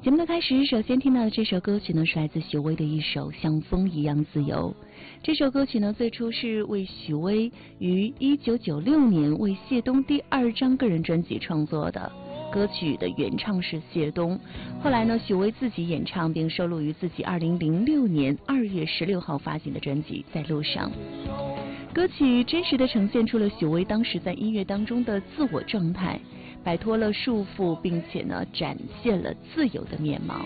节目的开始，首先听到的这首歌曲呢，是来自许巍的一首《像风一样自由》。这首歌曲呢，最初是为许巍于1996年为谢东第2张个人专辑创作的。歌曲的原唱是谢东，后来呢，许巍自己演唱并收录于自己2006年2月16号发行的专辑《在路上》。歌曲真实的呈现出了许巍当时在音乐当中的自我状态，摆脱了束缚，并且呢，展现了自由的面貌。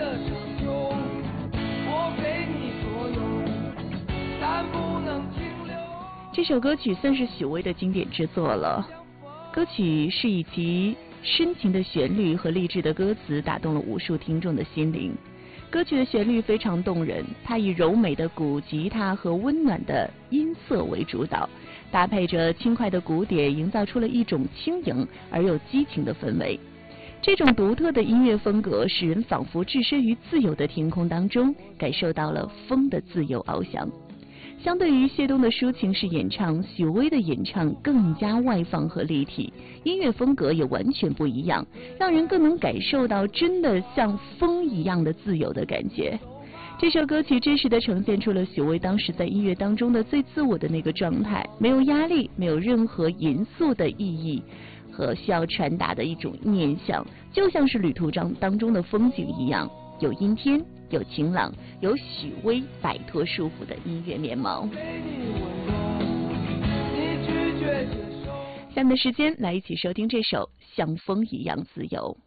这首歌曲算是许巍的经典之作了。歌曲是以其深情的旋律和励志的歌词打动了无数听众的心灵。歌曲的旋律非常动人，它以柔美的古吉他和温暖的音色为主导，搭配着轻快的鼓点，营造出了一种轻盈而又激情的氛围。这种独特的音乐风格使人仿佛置身于自由的天空当中，感受到了风的自由翱翔。相对于谢东的抒情式演唱，许巍的演唱更加外放和立体，音乐风格也完全不一样，让人更能感受到真的像风一样的自由的感觉。这首歌曲真实的呈现出了许巍当时在音乐当中的最自我的那个状态，没有压力，没有任何严肃的意义和需要传达的一种念想，就像是旅途当中的风景一样，有阴天，有晴朗，有许巍摆脱束缚的音乐面貌。下面的时间来一起收听这首《像风一样自由》。